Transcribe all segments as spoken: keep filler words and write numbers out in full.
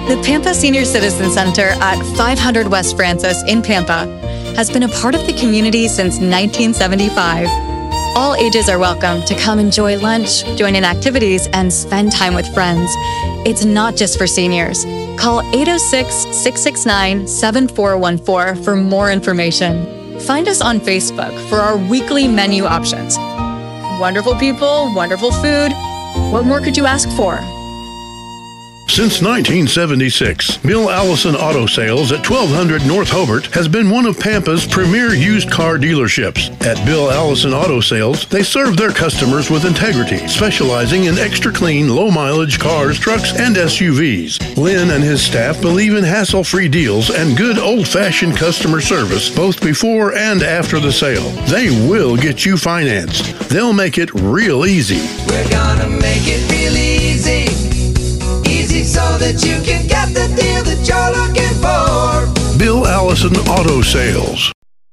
The Pampa Senior Citizen Center at five hundred West Francis in Pampa has been a part of the community since nineteen seventy-five. All ages are welcome to come enjoy lunch, join in activities, and spend time with friends. It's not just for seniors. Call eight oh six, six six nine, seven four one four for more information. Find us on Facebook for our weekly menu options. Wonderful people, wonderful food. What more could you ask for? Since nineteen seventy-six, Bill Allison Auto Sales at twelve hundred North Hobart has been one of Pampa's premier used car dealerships. At Bill Allison Auto Sales, they serve their customers with integrity, specializing in extra clean, low-mileage cars, trucks, and S U Vs. Lynn and his staff believe in hassle-free deals and good old-fashioned customer service, both before and after the sale. They will get you financed. They'll make it real easy. We're gonna make it real easy. Easy so that you can get the deal that you're looking for. Bill Allison Auto Sales.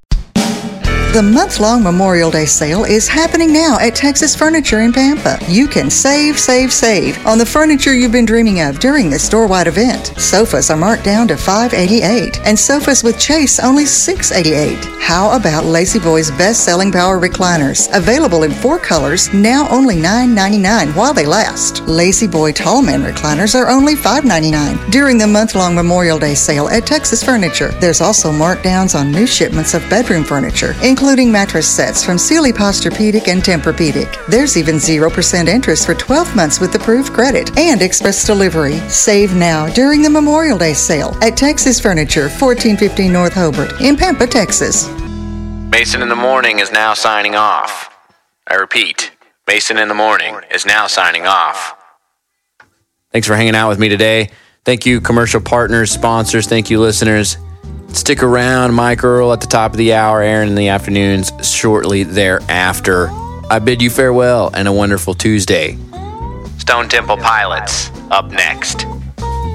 The month-long Memorial Day sale is happening now at Texas Furniture in Pampa. You can save, save, save on the furniture you've been dreaming of during this store-wide event. Sofas are marked down to five dollars and eighty-eight cents and sofas with chase only six dollars and eighty-eight cents. How about Lazy Boy's best-selling power recliners? Available in four colors, now only nine dollars and ninety-nine cents while they last. Lazy Boy Tallman recliners are only five dollars and ninety-nine cents during the month-long Memorial Day sale at Texas Furniture. There's also markdowns on new shipments of bedroom furniture, including mattress sets from Sealy Posturepedic and Tempur-Pedic. There's even zero percent interest for twelve months with approved credit and express delivery. Save now during the Memorial Day sale at Texas Furniture, fourteen fifteen North Hobart in Pampa, Texas. Mason in the Morning is now signing off. I repeat, Mason in the Morning is now signing off. Thanks for hanging out with me today. Thank you, commercial partners, sponsors. Thank you, listeners. Stick around, Mike Earl at the top of the hour, Aaron in the afternoons shortly thereafter. I bid you farewell and a wonderful Tuesday. Stone Temple Pilots up next.